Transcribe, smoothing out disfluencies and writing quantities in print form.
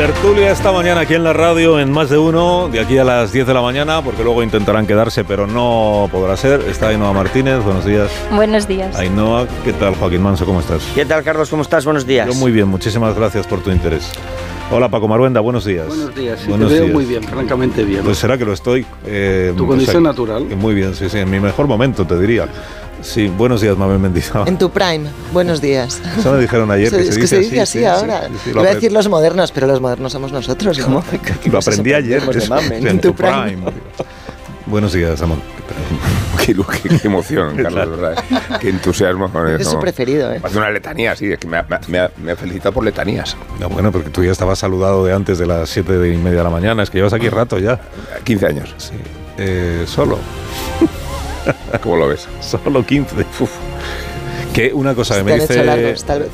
Tertulia esta mañana aquí en la radio en Más de Uno, de aquí a las 10 de la mañana, porque luego intentarán quedarse, pero no podrá ser. Está Ainhoa Martínez, buenos días. Buenos días. Ainhoa, ¿qué tal? Joaquín Manso, ¿cómo estás? ¿Qué tal, Carlos? ¿Cómo estás? Buenos días. Yo muy bien, muchísimas gracias por tu interés. Hola, Paco Maruenda, buenos días. Buenos días, sí, buenos te veo días. muy bien, francamente bien. Pues será que lo estoy. Tu condición natural. Muy bien, sí, en mi mejor momento, te diría. Sí, buenos días, Mabel Mendizábal. En tu prime, buenos días. Eso me dijeron ayer. Es que se dice así ahora. Sí, Iba a decir los modernos, pero los modernos somos nosotros, ¿no? Lo aprendí ayer. En tu prime. Buenos días, Amón. Qué emoción, Carlos, de verdad. Qué entusiasmo con eso. Es su preferido, ¿eh? Hace una letanía, sí, es que me ha felicitado por letanías. No, bueno, porque tú ya estabas saludado de antes de las 7:30 de la mañana, es que llevas aquí rato ya. 15 años. Sí. Solo. ¿Cómo lo ves? Solo 15. Uf. Que una cosa que me Te han hecho largo, dice...